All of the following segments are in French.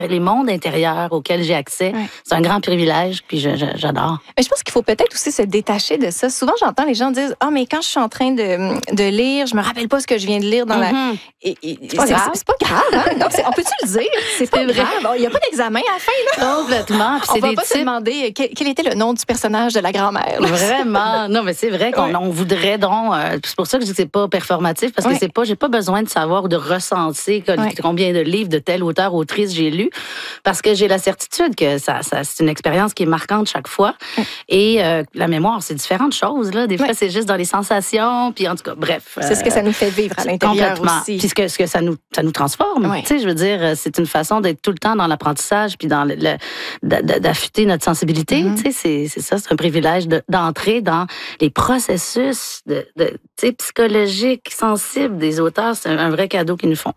les mondes intérieurs auxquels j'ai accès, c'est un grand privilège, puis j'adore. Mais je pense qu'il faut peut-être aussi se détacher de ça. Souvent, j'entends les gens dire « Ah, mais quand je suis en train de lire, je me rappelle pas ce que je viens de lire dans la... » C'est pas grave. C'est pas grave, hein? Non, on peut-tu le dire? C'est pas grave. Il n'y a pas d'examen à la fin, là. Complètement. Puis on va pas se demander quel était le nom du personnage de la grand-mère. Là. Vraiment. Non, mais c'est vrai qu'on voudrait donc... c'est pour ça que je dis que c'est pas performatif, parce que j'ai pas besoin de savoir ou de recenser combien de livres de tel auteur, autrice j'ai lu, parce que j'ai la certitude que c'est une expérience qui est marquante chaque fois. Et la mémoire, c'est différentes choses. Là. Des fois, c'est juste dans les sensations. Puis en tout cas, bref. C'est ce que ça nous fait vivre à l'intérieur aussi. Puis ce que ça nous transforme. Tu sais, je veux dire, c'est une façon d'être tout le temps dans l'apprentissage puis dans d'affûter notre sensibilité. Tu sais, c'est ça, c'est un privilège d'entrer dans les processus psychologiques, sensibles des auteurs. C'est un vrai cadeau qu'ils nous font.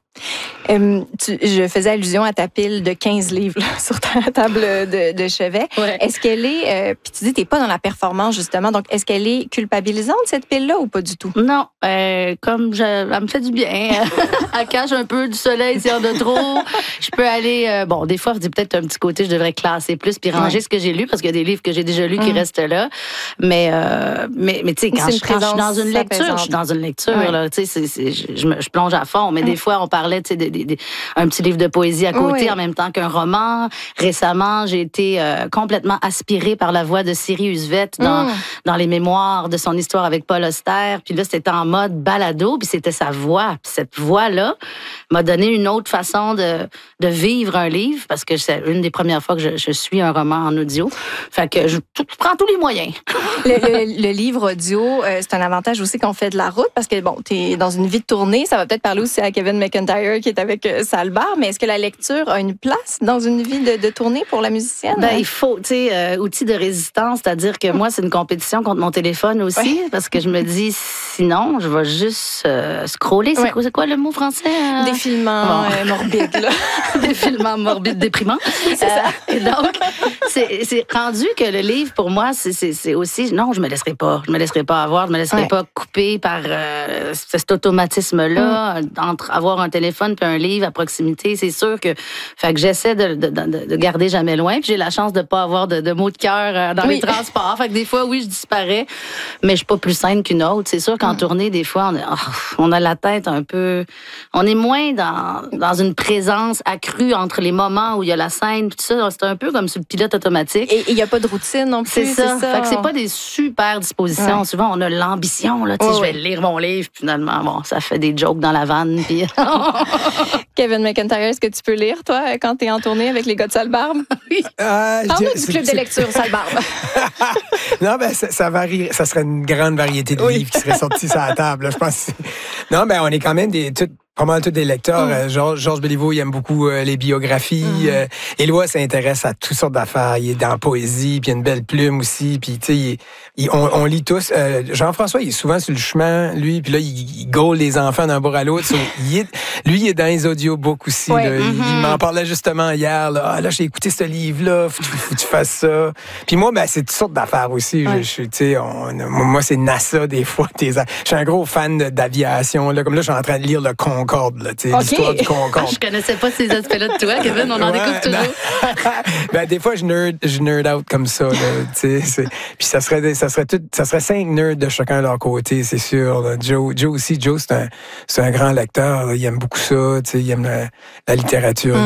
Je faisais allusion à ta pile de 15 livres là, sur ta table de chevet. Est-ce qu'elle est... puis tu dis, t'es pas dans la performance, justement. Donc, est-ce qu'elle est culpabilisante, cette pile-là, ou pas du tout? Non. Elle me fait du bien. Elle cache un peu du soleil s'il y en a trop. Je peux aller... des fois, je dis peut-être un petit côté, je devrais classer plus puis ranger ce que j'ai lu, parce qu'il y a des livres que j'ai déjà lus qui restent là. Mais tu sais, quand je suis dans une lecture, je suis dans une lecture. Là, tu sais, je plonge à fond. Mais des fois, on parlait un petit livre de poésie à côté en même temps qu'un roman. Récemment, j'ai été complètement aspirée par la voix de Siri Husvet dans les mémoires de son histoire avec Paul Auster. Puis là, c'était en mode balado, puis c'était sa voix. Puis cette voix-là m'a donné une autre façon de vivre un livre, parce que c'est une des premières fois que je suis un roman en audio. Fait que je prends tous les moyens. Le livre audio, c'est un avantage aussi qu'on fait de la route, parce que, bon, t'es dans une vie de tournée. Ça va peut-être parler aussi à Kevin McIntyre qui est avec Salbar, mais est-ce que la lecture a une place dans une vie de tournée pour la musicienne? Il faut, tu sais, outil de résistance, c'est-à-dire que moi, c'est une compétition contre mon téléphone aussi, parce que je me dis, sinon, je vais juste scroller. C'est quoi le mot français? Défilement morbide, là. Défilement morbide, déprimant. C'est ça. Et donc, c'est rendu que le livre, pour moi, c'est aussi, non, je me laisserai pas avoir, je me laisserai pas couper par cet automatisme-là, entre avoir un téléphone puis un livre à proximité. C'est sûr que j'essaie de garder jamais loin. Puis j'ai la chance de pas avoir de mots de cœur dans les transports. Fait que des fois, oui, je disparais, mais je suis pas plus saine qu'une autre. C'est sûr qu'en tournée, des fois, on a la tête un peu... On est moins dans une présence accrue entre les moments où il y a la scène, tout ça. C'est un peu comme sur le pilote automatique. Et il y a pas de routine non plus. C'est ça. Fait que c'est pas des super dispositions. Souvent, on a l'ambition, là, tu sais, je vais lire mon livre, puis finalement, bon, ça fait des jokes dans la vanne, puis... Kevin McIntyre, est-ce que tu peux lire, toi, quand tu es en tournée avec les gars de Salbarbe? Oui. Parle-nous du club de lecture Salbarbe. Non, ça varie. Ça serait une grande variété de livres qui seraient sortis sur la table, là, je pense. Non, on est quand même pas mal tous des lecteurs. Georges Béliveau, il aime beaucoup les biographies. Éloi s'intéresse à toutes sortes d'affaires. Il est dans la poésie, puis il a une belle plume aussi. Puis tu sais, on lit tous. Jean-François, il est souvent sur le chemin, lui. Puis là, il gaule les enfants d'un bord à l'autre. Lui, il est dans les audiobooks aussi. Là. Il m'en parlait justement hier. Là, j'ai écouté ce livre-là. Faut que tu fasses ça. Puis moi, c'est toutes sortes d'affaires aussi. Moi, c'est NASA des fois. Je suis un gros fan d'aviation. Là. Comme là, je suis en train de lire le Concorde, là, l'histoire du Concorde. Je connaissais pas ces aspects-là de toi, Kevin. On en découvre toujours. Des fois, je nerd out comme ça. Puis ça serait 5 nerds de chacun de leur côté, c'est sûr. Là. Joe aussi. Joe, c'est un grand lecteur. Là. Il aime beaucoup ça. Il aime la littérature.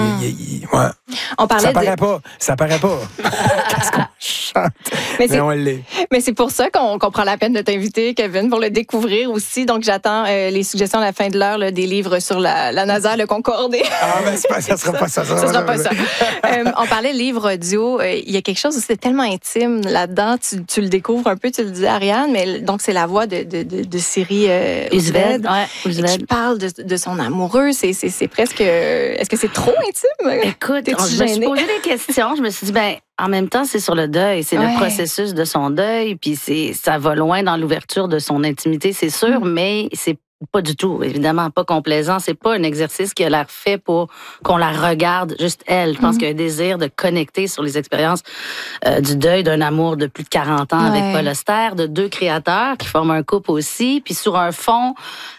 On parlait ça paraît pas. Qu'est-ce qu'on chante? Mais on l'est. Mais c'est pour ça qu'on prend la peine de t'inviter, Kevin, pour le découvrir aussi. Donc, j'attends les suggestions à la fin de l'heure, des livres sur la NASA, le Concorde. Ça sera pas ça. Ça sera pas ça. On parlait livre audio. Il y a quelque chose aussi de tellement intime là-dedans. Tu le découvres un peu, tu le dis, Ariane, mais donc c'est la voix de Siri Husvet. Qui parle de son amoureux. C'est presque... Est-ce que c'est trop intime? Écoute, je me suis posé des questions. Je me suis dit, en même temps, c'est sur le deuil. C'est le processus de son deuil. Puis ça va loin dans l'ouverture de son intimité, c'est sûr, mais c'est pas du tout, évidemment, pas complaisant. C'est pas un exercice qui a l'air fait pour qu'on la regarde juste elle. Je pense qu'il y a un désir de connecter sur les expériences du deuil d'un amour de plus de 40 ans avec Paul Auster, de 2 créateurs qui forment un couple aussi, puis sur un fond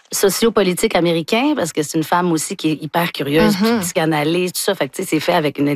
sociopolitique américain, parce que c'est une femme aussi qui est hyper curieuse, puis psychanalyse, tout ça. Fait que, tu sais, c'est fait avec une